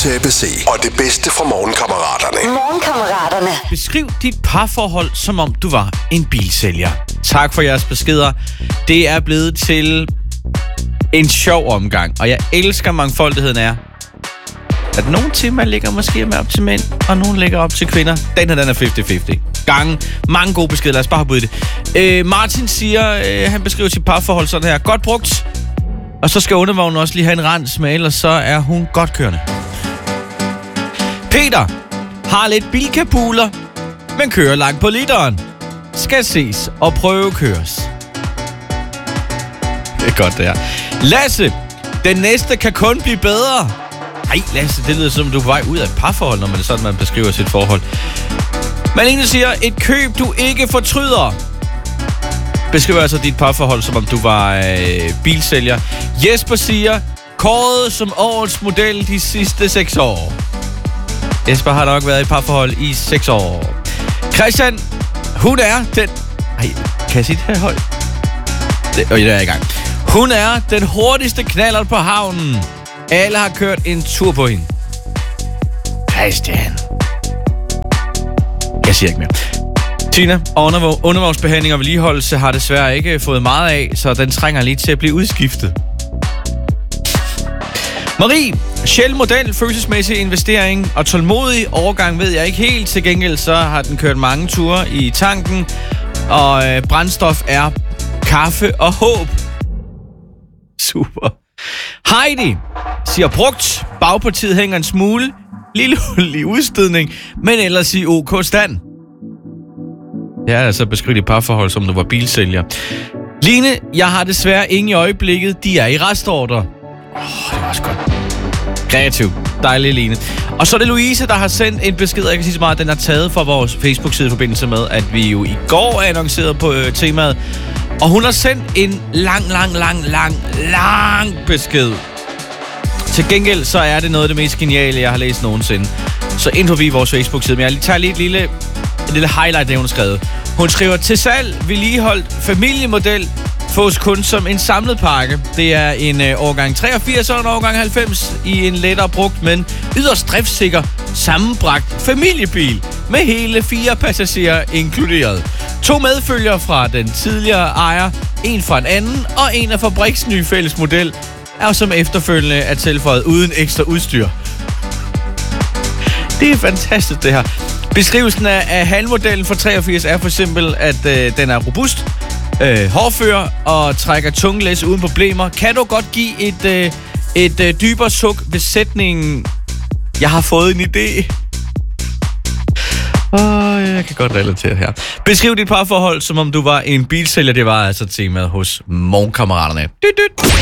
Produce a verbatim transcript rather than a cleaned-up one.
til A B C og det bedste fra Morgenkammeraterne. Morgenkammeraterne. Beskriv dit parforhold, som om du var en bilsælger. Tak for jeres beskeder. Det er blevet til en sjov omgang, og jeg elsker mangfoldigheden af, at nogle timer ligger måske med op til mænd, og nogle ligger op til kvinder. Den her, den er halvtreds halvtreds. Gange. Mange gode beskeder. Lad os bare hoppe ud i det. Øh, Martin siger, øh, han beskriver sit parforhold sådan her. Godt brugt. Og så skal undervognen også lige have en rens med, ellers så er hun godt kørende. Peter har lidt bilkapuler, men kører langt på literen. Skal ses og prøve køres. Det er godt, det her. Lasse, den næste kan kun blive bedre. Ej, Lasse, det lyder som, du er på vej ud af et parforhold, når man er sådan, man beskriver sit forhold. Malene siger, et køb, du ikke fortryder. Beskriver altså dit parforhold, som om du var øh, bilsælger. Jesper siger, kåret som årets model de sidste seks år. Jesper har nok været i parforhold i seks år. Christian, hun er den... Ej, kan jeg sige det her højt? Det, øh, det er jeg i gang. Hun er den hurtigste knallert på havnen. Alle har kørt en tur på hende. Christian. Jeg siger ikke mere. Tina, undervog, undervognsbehandling og vedligeholdelse har desværre ikke fået meget af, så den trænger lige til at blive udskiftet. Marie, sjældent model, følelsesmæssig investering og tålmodig overgang ved jeg ikke helt. Til gengæld så har den kørt mange ture i tanken, og øh, brændstof er kaffe og håb. Super. Heidi siger brugt. Bagpartiet hænger en smule. Lille hul i udstødning, men ellers i OK stand. Ja, altså beskriv dit parforhold, som du var bilsælger. Line, jeg har desværre ingen i øjeblikket. De er i restordre. Åh, oh, det var også godt. Kreativ. Dejlig, Line. Og så er det Louise, der har sendt en besked, jeg kan sige så meget, den er taget fra vores Facebook-side i forbindelse med, at vi jo i går annoncerede på øh, temaet. Og hun har sendt en lang, lang, lang, lang, lang besked. Til gengæld så er det noget af det mest geniale, jeg har læst nogensinde. Så ind forbi vores Facebook-side. Men jeg tager lige et lille, et lille highlight, det hun har skrevet. Hun skriver, til salg, vedligeholdt familiemodel, fås kun som en samlet pakke. Det er en øh, årgang treogfirs og en årgang halvfems i en lettere brugt, men yderst driftssikker, sammenbragt familiebil med hele fire passagerer inkluderet. To medfølger fra den tidligere ejer, en fra en anden og en af Fabriks nye fælles model, er som efterfølgende er tilføjet uden ekstra udstyr. Det er fantastisk, det her. Beskrivelsen af, af halvmodellen for treogfirs er for eksempel, at øh, den er robust, øh, hårdfører og trækker tunge læs uden problemer. Kan du godt give et, øh, et øh, dybere suk ved sætningen, jeg har fået en idé? Åh, oh, jeg kan godt relatere her. Beskriv dit parforhold, som om du var en bilsælger. Det var altså temaet hos Morgenkammeraterne. Dyt, dyt.